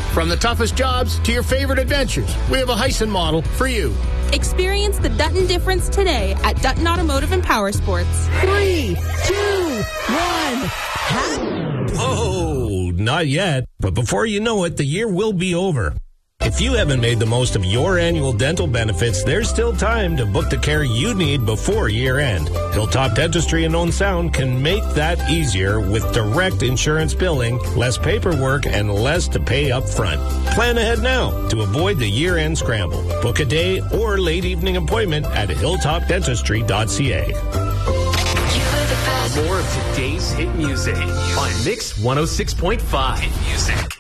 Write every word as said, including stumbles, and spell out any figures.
From the toughest jobs to your favorite adventures, we have a Hyson model for you. Experience the Dutton difference today at Dutton Automotive and Power Sports. Three, two, one. Whoa, not yet. But before you know it, the year will be over. If you haven't made the most of your annual dental benefits, there's still time to book the care you need before year end. Hilltop Dentistry in Owen Sound can make that easier with direct insurance billing, less paperwork, and less to pay up front. Plan ahead now to avoid the year-end scramble. Book a day or late evening appointment at hilltop dentistry dot c a. More of today's hit music on Mix one oh six point five. Hit music.